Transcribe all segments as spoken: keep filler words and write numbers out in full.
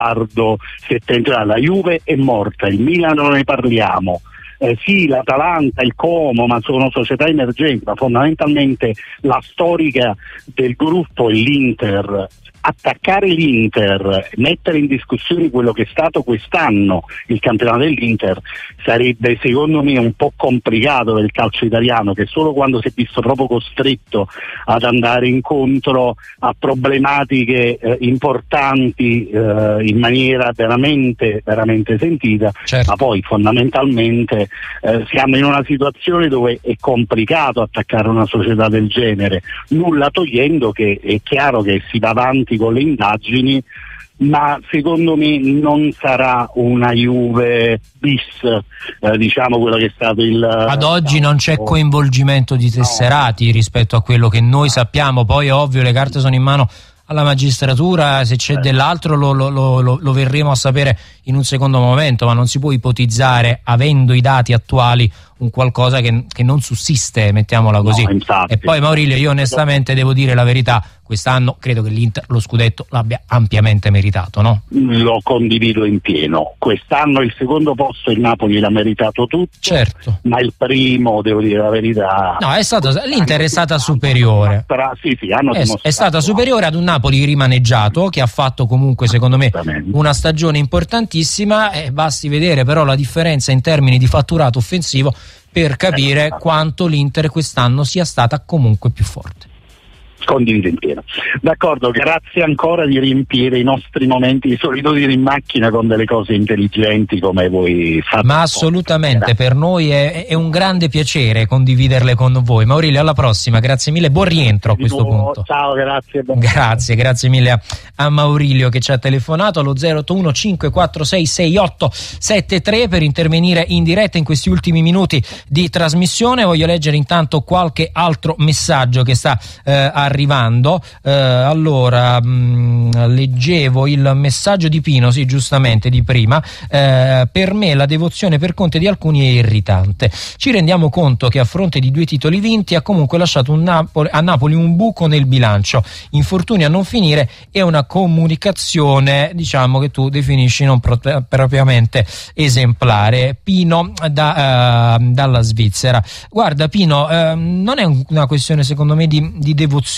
settentrionale. La Juve è morta, il Milan non ne parliamo. Eh, sì, l'Atalanta, il Como, ma sono società emergenti, ma fondamentalmente la storica del gruppo è l'Inter. Attaccare l'Inter, mettere in discussione quello che è stato quest'anno il campionato dell'Inter sarebbe secondo me un po' complicato per il calcio italiano, che solo quando si è visto proprio costretto ad andare incontro a problematiche eh, importanti eh, in maniera veramente veramente sentita, certo. Ma poi fondamentalmente eh, siamo in una situazione dove è complicato attaccare una società del genere, nulla togliendo che è chiaro che si va avanti con le indagini, ma secondo me non sarà una Juve bis, eh, diciamo quello che è stato il... Ad oggi non c'è coinvolgimento di tesserati no. rispetto a quello che noi sappiamo, poi è ovvio le carte sono in mano alla magistratura, se c'è eh. dell'altro lo, lo, lo, lo verremo a sapere in un secondo momento, ma non si può ipotizzare, avendo i dati attuali, un qualcosa che, che non sussiste, mettiamola così. No, e poi Maurilio, io onestamente devo dire la verità, quest'anno credo che l'Inter lo scudetto l'abbia ampiamente meritato, no? Lo condivido in pieno. Quest'anno il secondo posto il Napoli l'ha meritato tutto, certo. Ma il primo, devo dire la verità... No, è stato, l'Inter è stata superiore. Sì, sì, hanno è, è stata superiore ad un Napoli rimaneggiato, che ha fatto comunque, secondo me, una stagione importantissima, e basti vedere però la differenza in termini di fatturato offensivo per capire quanto l'Inter quest'anno sia stata comunque più forte. Condivido in pieno. D'accordo, grazie ancora di riempire i nostri momenti di solitudine in macchina con delle cose intelligenti come voi fate. Ma assolutamente, per noi è, è un grande piacere condividerle con voi. Maurilio, alla prossima, grazie mille, buon rientro a questo punto. Ciao, grazie. Grazie, grazie mille a, a Maurilio che ci ha telefonato allo zero otto uno cinque quattro sei sei otto sette tre per intervenire in diretta in questi ultimi minuti di trasmissione. Voglio leggere intanto qualche altro messaggio che sta eh, arrivando. Eh, allora mh, leggevo il messaggio di Pino, sì, giustamente, di prima. Eh, per me la devozione per Conte di alcuni è irritante. Ci rendiamo conto che a fronte di due titoli vinti ha comunque lasciato un Napoli, a Napoli un buco nel bilancio, infortuni a non finire e una comunicazione, diciamo, che tu definisci non pro- propriamente esemplare. Pino da, uh, dalla Svizzera. Guarda Pino, uh, non è un, una questione secondo me di, di devozione.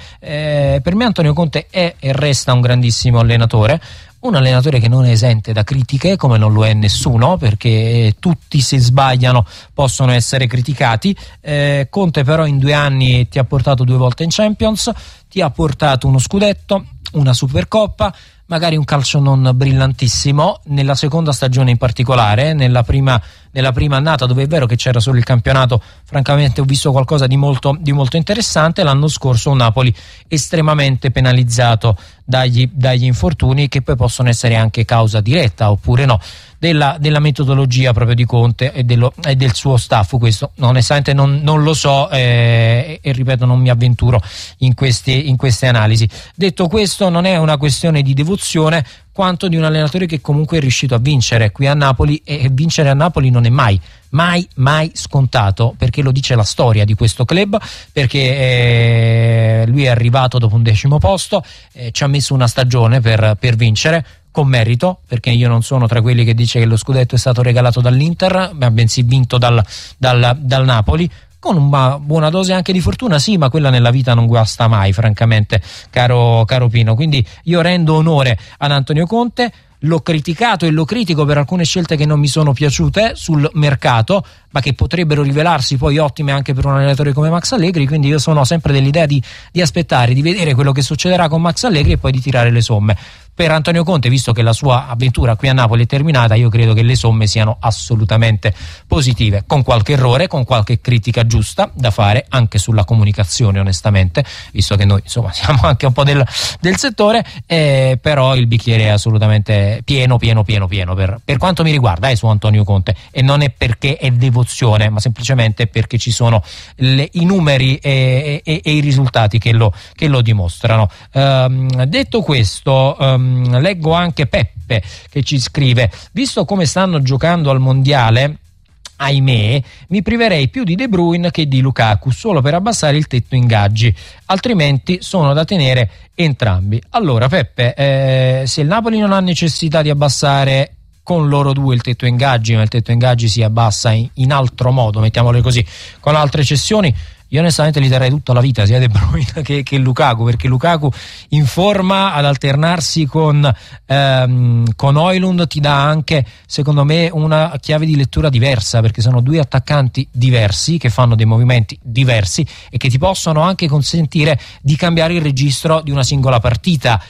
Eh, per me Antonio Conte è e resta un grandissimo allenatore, un allenatore che non è esente da critiche, come non lo è nessuno, perché tutti, se sbagliano, possono essere criticati. eh, Conte però in due anni ti ha portato due volte in Champions, ti ha portato uno scudetto, una Supercoppa, magari un calcio non brillantissimo nella seconda stagione in particolare. Nella prima, nella prima annata, dove è vero che c'era solo il campionato, francamente ho visto qualcosa di molto, di molto interessante. L'anno scorso un Napoli estremamente penalizzato dagli, dagli infortuni, che poi possono essere anche causa diretta oppure no della, della metodologia proprio di Conte e, dello, e del suo staff. Questo onestamente non, non lo so, eh, e, e ripeto, non mi avventuro in queste, in queste analisi. Detto questo, non è una questione di devozione quanto di un allenatore che comunque è riuscito a vincere qui a Napoli, e vincere a Napoli non è mai mai mai scontato, perché lo dice la storia di questo club, perché eh, lui è arrivato dopo un decimo posto, eh, ci ha messo una stagione per, per vincere con merito, perché io non sono tra quelli che dice che lo scudetto è stato regalato dall'Inter, ma bensì vinto dal, dal, dal Napoli, con una buona dose anche di fortuna, sì, ma quella nella vita non guasta mai, francamente, caro, caro Pino. Quindi io rendo onore ad Antonio Conte. L'ho criticato e lo critico per alcune scelte che non mi sono piaciute sul mercato, ma che potrebbero rivelarsi poi ottime anche per un allenatore come Max Allegri. Quindi io sono sempre dell'idea di, di aspettare, di vedere quello che succederà con Max Allegri e poi di tirare le somme. Per Antonio Conte, visto che la sua avventura qui a Napoli è terminata, io credo che le somme siano assolutamente positive, con qualche errore, con qualche critica giusta da fare anche sulla comunicazione, onestamente, visto che noi insomma siamo anche un po' del, del settore, eh, però il bicchiere è assolutamente pieno, pieno, pieno, pieno per, per quanto mi riguarda, eh, su Antonio Conte, e non è perché è devozione, ma semplicemente perché ci sono le, i numeri e, e, e i risultati che lo, che lo dimostrano. Um, detto questo, um, leggo anche Peppe che ci scrive: visto come stanno giocando al mondiale, ahimè, mi priverei più di De Bruyne che di Lukaku, solo per abbassare il tetto ingaggi, altrimenti sono da tenere entrambi. Allora Peppe, eh, se il Napoli non ha necessità di abbassare con loro due il tetto ingaggi, ma il tetto ingaggi si abbassa in, in altro modo, mettiamole così, con altre cessioni, io onestamente li terrei tutta la vita, sia De Bruyne che, che Lukaku, perché Lukaku in forma ad alternarsi con, ehm, con Højlund ti dà anche, secondo me, una chiave di lettura diversa, perché sono due attaccanti diversi che fanno dei movimenti diversi e che ti possono anche consentire di cambiare il registro di una singola partita,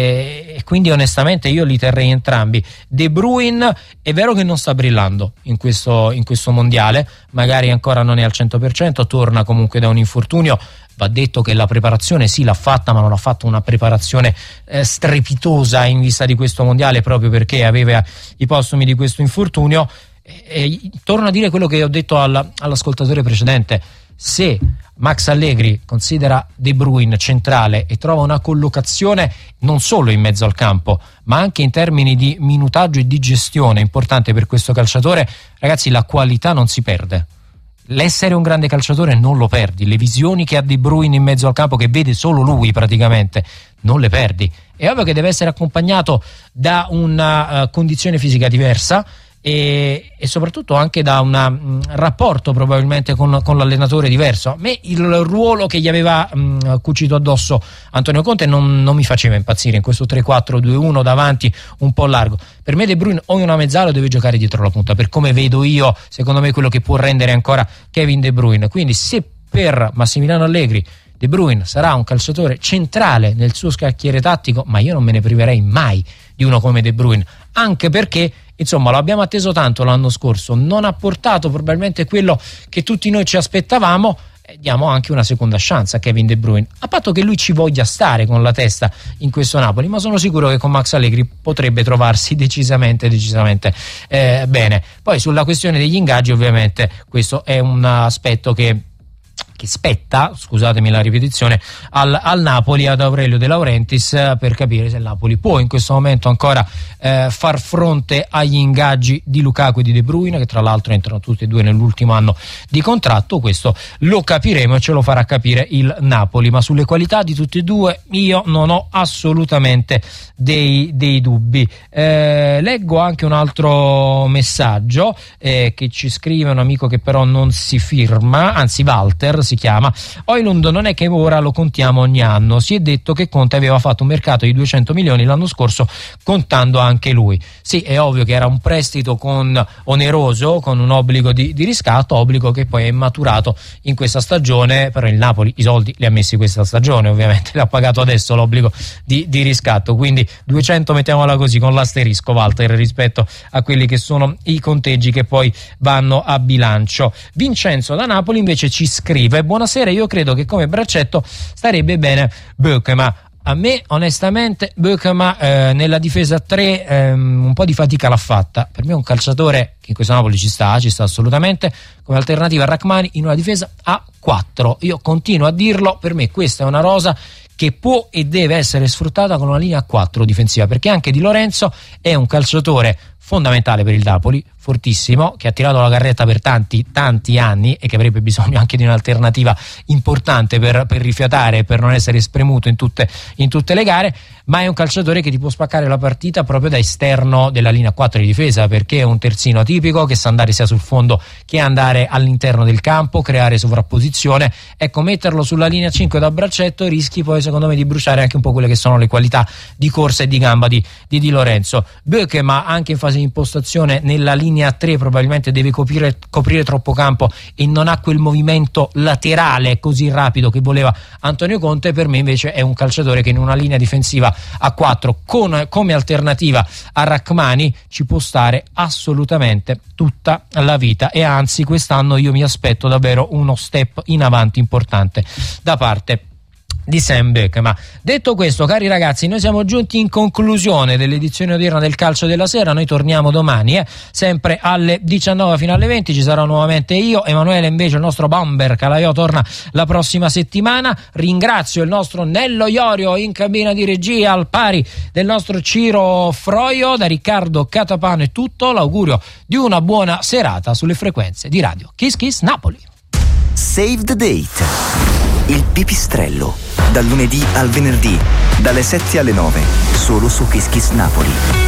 e, e quindi onestamente io li terrei entrambi. De Bruyne è vero che non sta brillando in questo, in questo mondiale, magari ancora non è al cento per cento, torna comunque da un infortunio. Va detto che la preparazione sì l'ha fatta, ma non ha fatto una preparazione eh, strepitosa in vista di questo mondiale, proprio perché aveva i postumi di questo infortunio. E, e torno a dire quello che ho detto alla, all'ascoltatore precedente: se Max Allegri considera De Bruyne centrale e trova una collocazione non solo in mezzo al campo, ma anche in termini di minutaggio e di gestione importante per questo calciatore, ragazzi, la qualità non si perde. L'essere un grande calciatore non lo perdi, le visioni che ha De Bruyne in mezzo al campo, che vede solo lui praticamente, non le perdi. È ovvio che deve essere accompagnato da una uh, condizione fisica diversa e, e soprattutto anche da un rapporto probabilmente con, con l'allenatore diverso. A me il ruolo che gli aveva mh, cucito addosso Antonio Conte non, non mi faceva impazzire in questo tre quattro due uno davanti un po' largo. Per me De Bruyne o in una mezzala deve giocare dietro la punta, per come vedo io, secondo me quello che può rendere ancora Kevin De Bruyne. Quindi se per Massimiliano Allegri De Bruyne sarà un calciatore centrale nel suo scacchiere tattico, ma io non me ne priverei mai di uno come De Bruyne, anche perché insomma lo abbiamo atteso tanto l'anno scorso, non ha portato probabilmente quello che tutti noi ci aspettavamo. Eh, diamo anche una seconda chance a Kevin De Bruyne, a patto che lui ci voglia stare con la testa in questo Napoli, ma sono sicuro che con Max Allegri potrebbe trovarsi decisamente decisamente eh, bene. Poi sulla questione degli ingaggi, ovviamente questo è un aspetto che che spetta, scusatemi la ripetizione, al, al Napoli, ad Aurelio De Laurentiis, eh, per capire se il Napoli può in questo momento ancora eh, far fronte agli ingaggi di Lukaku e di De Bruyne, che tra l'altro entrano tutti e due nell'ultimo anno di contratto. Questo lo capiremo e ce lo farà capire il Napoli, ma sulle qualità di tutti e due io non ho assolutamente dei, dei dubbi. Eh, leggo anche un altro messaggio eh, che ci scrive un amico che però non si firma, anzi Walter si chiama. Højlund non è che ora lo contiamo ogni anno, si è detto che Conte aveva fatto un mercato di duecento milioni l'anno scorso contando anche lui. Sì, è ovvio che era un prestito con oneroso, con un obbligo di, di riscatto, obbligo che poi è maturato in questa stagione, però il Napoli i soldi li ha messi questa stagione, ovviamente l'ha pagato adesso l'obbligo di, di riscatto, quindi duecento mettiamola così con l'asterisco, Walter, rispetto a quelli che sono i conteggi che poi vanno a bilancio. Vincenzo da Napoli invece ci scrive: buonasera, io credo che come braccetto starebbe bene Bökema. A me onestamente Bökema eh, nella difesa tre ehm, un po' di fatica l'ha fatta. Per me è un calciatore che in questo Napoli ci sta, ci sta assolutamente, come alternativa a Rachmani in una difesa a quattro. Io continuo a dirlo, per me questa è una rosa che può e deve essere sfruttata con una linea a quattro difensiva, perché anche Di Lorenzo è un calciatore fondamentale per il Napoli, fortissimo, che ha tirato la carretta per tanti tanti anni e che avrebbe bisogno anche di un'alternativa importante per, per rifiatare e per non essere spremuto in tutte, in tutte le gare, ma è un calciatore che ti può spaccare la partita proprio da esterno della linea quattro di difesa, perché è un terzino atipico che sa andare sia sul fondo che andare all'interno del campo, creare sovrapposizione. Ecco, metterlo sulla linea cinque da braccetto rischi poi secondo me di bruciare anche un po' quelle che sono le qualità di corsa e di gamba di Di, di Lorenzo. Bökema anche in fase di impostazione nella linea tre probabilmente deve coprire, coprire troppo campo e non ha quel movimento laterale così rapido che voleva Antonio Conte. Per me invece è un calciatore che in una linea difensiva a quattro con, come alternativa a Rachmani ci può stare assolutamente tutta la vita, e anzi quest'anno io mi aspetto davvero uno step in avanti importante da parte di Sam Beckman. Detto questo, cari ragazzi, noi siamo giunti in conclusione dell'edizione odierna del Calcio della Sera. Noi torniamo domani, eh, sempre alle diciannove fino alle venti. Ci sarò nuovamente io, Emanuele invece, il nostro bomber Calaiò, torna la prossima settimana. Ringrazio il nostro Nello Iorio in cabina di regia, al pari del nostro Ciro Froio. Da Riccardo Catapano è tutto, l'augurio di una buona serata sulle frequenze di Radio Kiss Kiss Napoli. Save the Date, il pipistrello, dal lunedì al venerdì, dalle sette alle nove, solo su Kiss Kiss Napoli.